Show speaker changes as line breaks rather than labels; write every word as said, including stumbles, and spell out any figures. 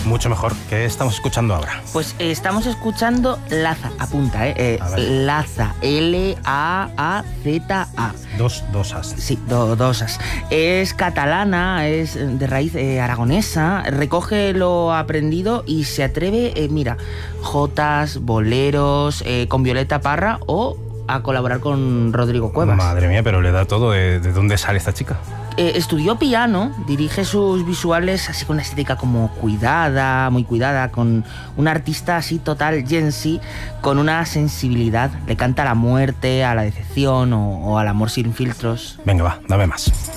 Mucho mejor. ¿Qué estamos escuchando ahora?
Pues eh, estamos escuchando Laza, apunta, ¿eh? eh Laza, L A A Z A.
Dos, dos as.
Sí, do, dos as. Es catalana, es de raíz eh, aragonesa, recoge lo aprendido y se atreve, eh, mira, jotas, boleros, eh, con Violeta Parra o a colaborar con Rodrigo Cuevas.
Madre mía, pero le da todo. ¿De, de dónde sale esta chica?
Eh, estudió piano, dirige sus visuales así con una estética como cuidada, muy cuidada, con una artista así total Gen Z, con una sensibilidad. Le canta a la muerte, a la decepción o, o al amor sin filtros.
Venga, va, dame más.